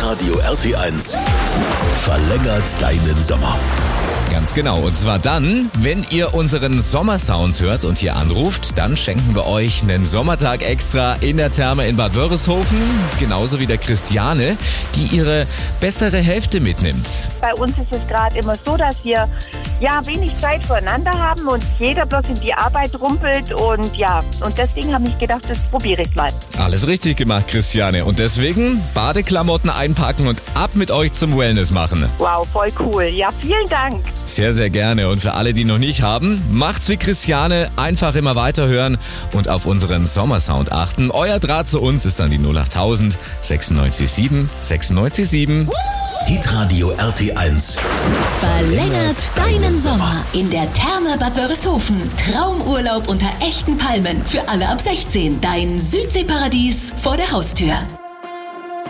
Hitradio RT1 verlängert deinen Sommer. Ganz genau. Und zwar dann, wenn ihr unseren Sommersound hört und hier anruft, dann schenken wir euch einen Sommertag extra in der Therme in Bad Wörishofen. Genauso wie der Christiane, die ihre bessere Hälfte mitnimmt. Bei uns ist es gerade immer so, dass wir wenig Zeit füreinander haben und jeder bloß in die Arbeit rumpelt und deswegen habe ich gedacht, das probiere ich mal. Alles richtig gemacht, Christiane. Und deswegen Badeklamotten einpacken und ab mit euch zum Wellness machen. Wow, voll cool. Ja, vielen Dank. Sehr, sehr gerne. Und für alle, die noch nicht haben, macht's wie Christiane, einfach immer weiterhören und auf unseren Sommersound achten. Euer Draht zu uns ist dann die 08000 967 967. Hitradio RT1 verlängert deinen Sommer in der Therme Bad Wörishofen. Traumurlaub unter echten Palmen für alle ab 16. Dein Südseeparadies vor der Haustür.